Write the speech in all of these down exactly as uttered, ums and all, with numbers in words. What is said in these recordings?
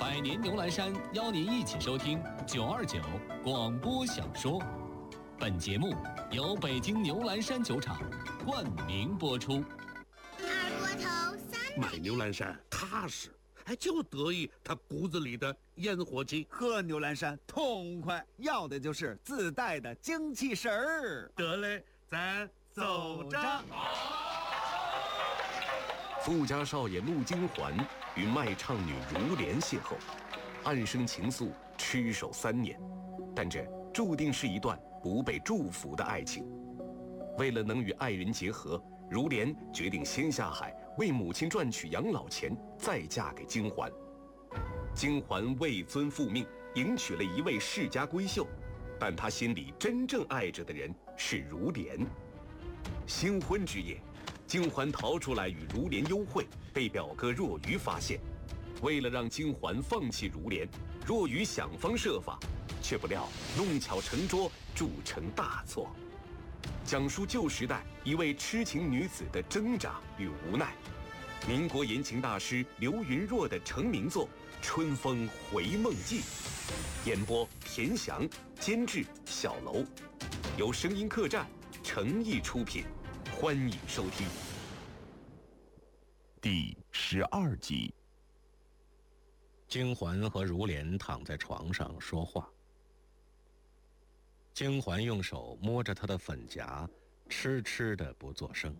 百年牛栏山邀您一起收听九二九广播小说。本节目由北京牛栏山酒厂冠名播出。 二锅头三买牛栏山踏实，哎，就得意他骨子里的烟火气。 喝牛栏山痛快，要的就是自带的精气神儿。 得嘞，咱走着。 富家少爷陆金环与卖唱女如莲邂逅，暗生情愫，痴守三年，但这注定是一段不被祝福的爱情。为了能与爱人结合，如莲决定先下海为母亲赚取养老钱，再嫁给金环。金环为尊复命，迎娶了一位世家闺秀，但她心里真正爱着的人是如莲。新婚之夜，金环逃出来与如莲幽会，被表哥若愚发现。为了让金环放弃如莲，若愚想方设法，却不料弄巧成拙，铸成大错。讲述旧时代一位痴情女子的挣扎与无奈，民国言情大师刘云若的成名作《春风回梦记》，演播田翔，监制小楼，由声音客栈诚意出品，欢迎收听。 第十二集。 金环和如莲躺在床上说话。金环用手摸着她的粉颊，痴痴的不作声。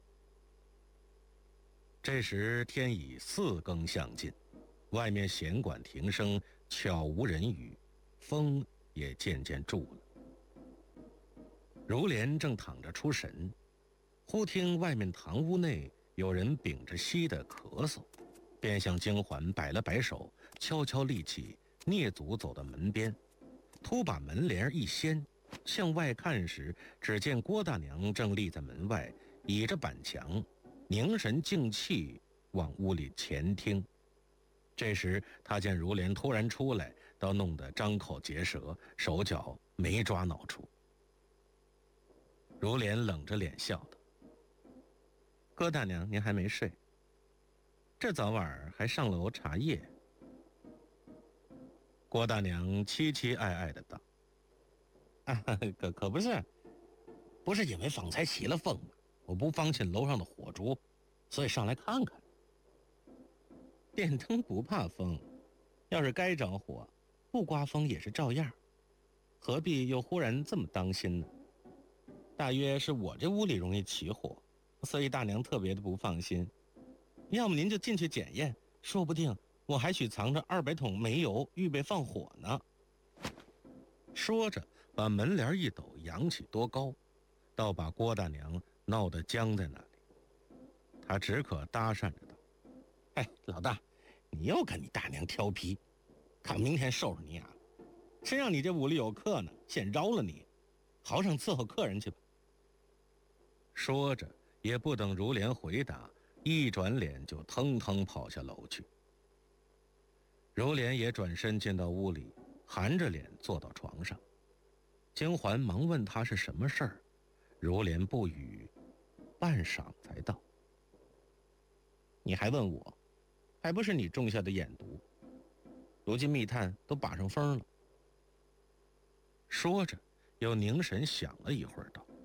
这时天已四更向尽，外面弦管停声，悄无人语，风也渐渐住了。如莲正躺着出神，忽听外面堂屋内有人屏着息的咳嗽，便向金环摆了摆手，悄悄立起，蹑足走到门边，突把门帘一掀，向外看时，只见郭大娘正立在门外，倚着板墙，凝神静气往屋里前听。这时他见如莲突然出来，倒弄得张口结舌，手脚没抓挠出。如莲冷着脸笑道：“郭大娘，您还没睡？这早晚还上楼茶叶？”郭大娘凄凄爱爱的道：“啊，可可不是，不是因为方才起了风，我不放心楼上的火烛，所以上来看看。电灯不怕风，要是该着火，不刮风也是照样，何必又忽然这么当心呢？大约是我这屋里容易起火，所以大娘特别的不放心。要么您就进去检验，说不定我还许藏着二百桶煤油，预备放火呢。”说着把门帘一抖，扬起多高，倒把郭大娘闹得僵在那里。他只可搭讪着道：“哎，老大，你又跟你大娘调皮，看明天收拾你啊！谁让你这屋里有客呢？先饶了你，好生伺候客人去吧。”说着也不等如莲回答，一转脸就腾腾跑下楼去。如莲也转身进到屋里，含着脸坐到床上。金环忙问他是什么事儿，如莲不语，半晌才道：“你还问我，还不是你种下的眼毒，如今密探都把上风了。”说着又凝神想了一会儿，道：“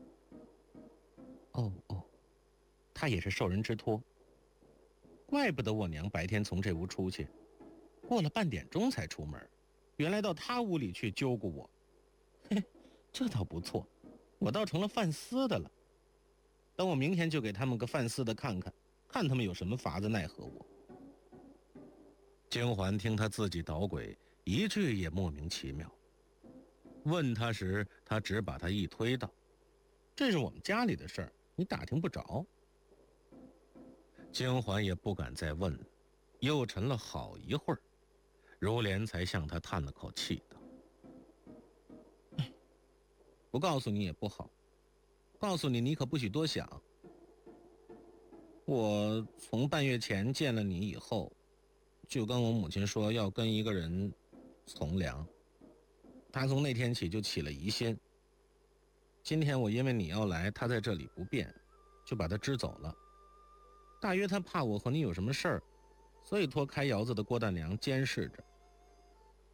哦哦，他也是受人之托，怪不得我娘白天从这屋出去，过了半点钟才出门，原来到他屋里去揪咕我。嘿，这倒不错，我倒成了犯私的了。等我明天就给他们个犯私的看看，看他们有什么法子奈何我。”金环听他自己捣鬼，一句也莫名其妙。问他时，他只把他一推道：“这是我们家里的事儿，你打听不着。”金环也不敢再问了，又沉了好一会儿，如莲才向他叹了口气道：“哎，不告诉你也不好，告诉你你可不许多想。我从半月前见了你以后，就跟我母亲说要跟一个人从良，他从那天起就起了疑心。今天我因为你要来，他在这里不便，就把他支走了。大约他怕我和你有什么事儿，所以托开窑子的郭大娘监视着，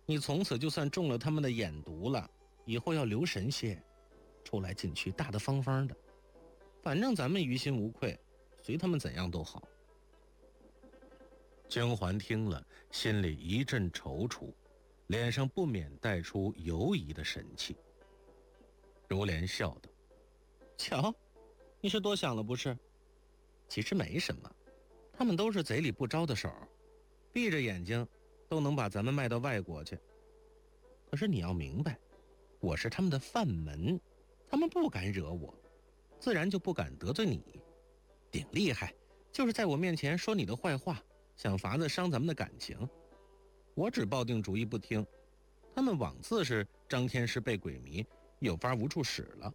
你从此就算中了他们的眼毒了，以后要留神些，出来进去大大方方的，反正咱们于心无愧，随他们怎样都好。”甄嬛听了，心里一阵踌躇，脸上不免带出犹疑的神气。如莲笑道：“瞧，你是多想了不是？其实没什么，他们都是贼里不招的手，闭着眼睛都能把咱们卖到外国去。可是你要明白，我是他们的范门，他们不敢惹我，自然就不敢得罪你。顶厉害，就是在我面前说你的坏话，想法子伤咱们的感情。我只抱定主意不听，他们枉自是张天师被鬼迷，有法无处使了。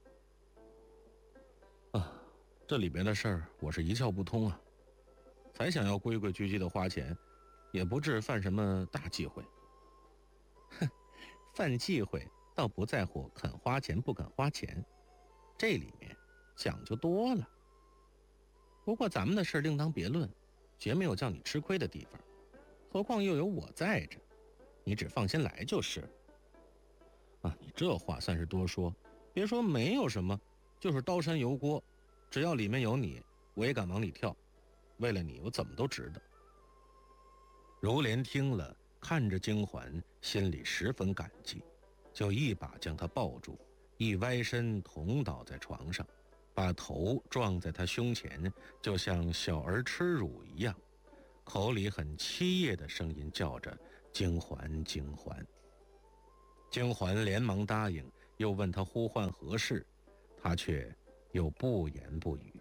啊，这里边的事儿我是一窍不通啊，才想要规规矩矩的花钱，也不至犯什么大忌讳。哼，犯忌讳倒不在乎肯花钱不肯花钱，这里面讲究多了。不过咱们的事另当别论，绝没有叫你吃亏的地方，何况又有我在着，你只放心来就是。啊，你这话算是多说，别说没有什么，就是刀山油锅，只要里面有你，我也敢往里跳，为了你我怎么都值得。如莲听了，看着甄嬛，心里十分感激，就一把将她抱住，一歪身捅倒在床上，把头撞在她胸前，就像小儿吃乳一样，口里很凄咽的声音叫着：“甄嬛，甄嬛。”甄嬛连忙答应，又问他呼唤何事，他却又不言不语。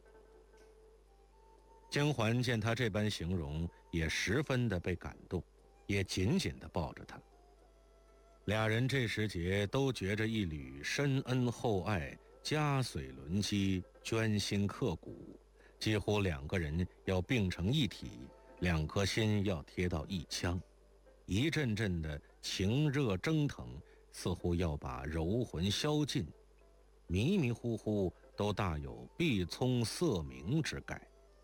甄嬛见他这般形容，也十分的被感动，也紧紧地抱着他。俩人这时节都觉着一缕深恩厚爱，家髓轮机，捐心刻骨，几乎两个人要并成一体，两颗心要贴到一腔，一阵阵的情热蒸腾，似乎要把柔魂消尽，迷迷糊糊都大有碧葱色明之概。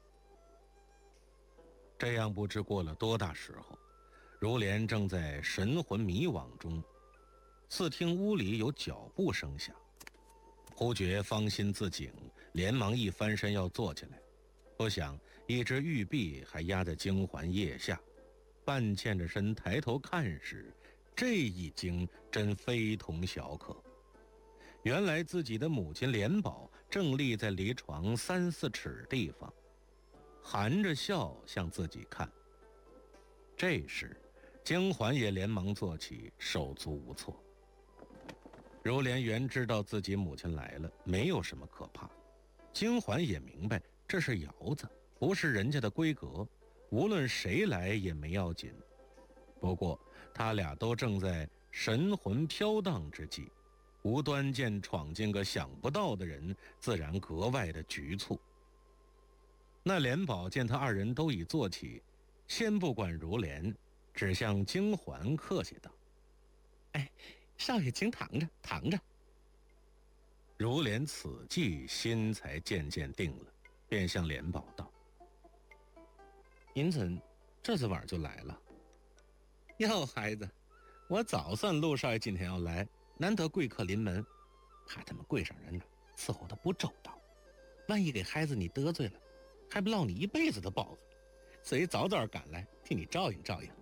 这样不知过了多大时候，如莲正在神魂迷惘中，似听屋里有脚步声响，忽觉芳心自警，连忙一翻身要坐起来，不想一只玉臂还压在甄嬛腋下，半欠着身抬头看时，这一惊真非同小可。原来自己的母亲莲宝正立在离床三四尺地方，含着笑向自己看。这时甄嬛也连忙坐起，手足无措。如莲原知道自己母亲来了，没有什么可怕，甄嬛也明白这是窑子，不是人家的闺阁，无论谁来也没要紧。不过他俩都正在神魂飘荡之际，无端见闯进个想不到的人，自然格外的局促。那莲宝见他二人都已坐起，先不管如莲，只向甄嬛客气道：“哎，少爷请躺着，躺着。”如莲此际心才渐渐定了，便向莲宝道：“您怎这次晚就来了？”“哟，孩子，我早算陆少爷今天要来，难得贵客临门，怕他们柜上人呢伺候的不周到，万一给孩子你得罪了，还不落你一辈子的包子，所以早早赶来替你照应照应。”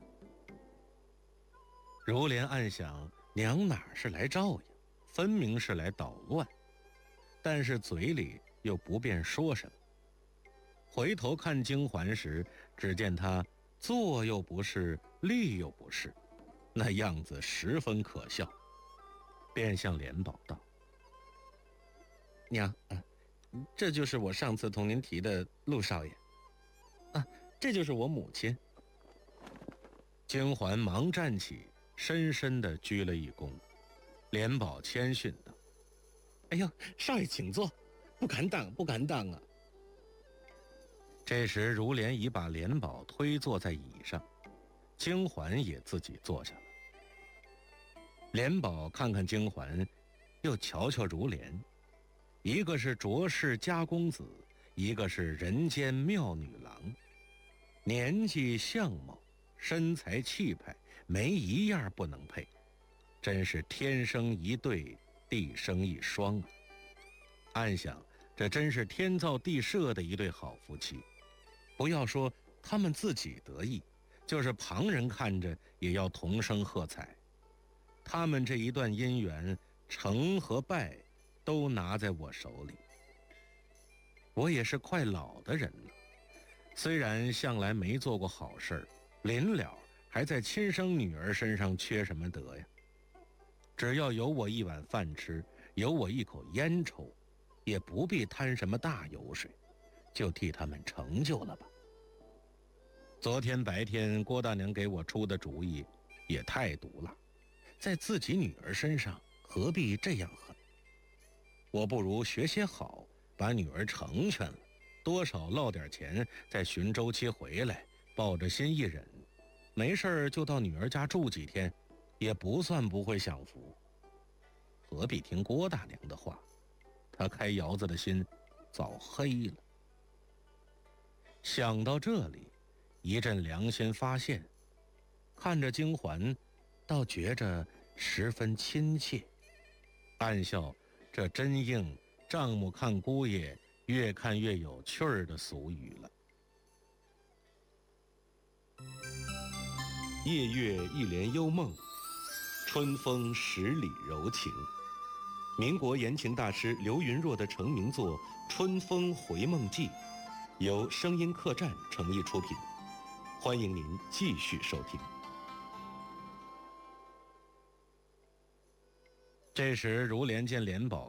如莲暗想，娘哪是来照应，分明是来捣乱，但是嘴里又不便说什么。回头看甄嬛时，只见她坐又不是，立又不是，那样子十分可笑，便向莲宝道：“娘啊，这就是我上次同您提的陆少爷啊，这就是我母亲。”甄嬛忙站起，深深地鞠了一躬。莲宝谦逊道：“哎呦，少爷请坐，不敢当，不敢当啊。”这时如莲已把莲宝推坐在椅上，甄嬛也自己坐下了。莲宝看看甄嬛，又瞧瞧如莲，一个是卓氏家公子，一个是人间妙女郎，年纪相貌身材气派没一样不能配，真是天生一对，地生一双啊！暗想，这真是天造地设的一对好夫妻。不要说他们自己得意，就是旁人看着也要同声喝彩。他们这一段姻缘，成和败，都拿在我手里。我也是快老的人了，虽然向来没做过好事儿，临了还在亲生女儿身上缺什么德呀？只要有我一碗饭吃，有我一口烟抽，也不必贪什么大油水，就替他们成就了吧。昨天白天郭大娘给我出的主意也太毒了，在自己女儿身上何必这样狠？我不如学些好，把女儿成全了，多少落点钱，再寻周期回来，抱着心一忍，没事就到女儿家住几天，也不算不会享福。何必听郭大娘的话？她开窑子的心早黑了。想到这里，一阵良心发现，看着京环，倒觉着十分亲切，暗笑这真应丈母看姑爷，越看越有趣儿的俗语了。夜月一帘幽梦，春风十里柔情。民国言情大师刘云若的成名作《春风回梦记》，由声音客栈诚意出品，欢迎您继续收听。这时如莲见莲宝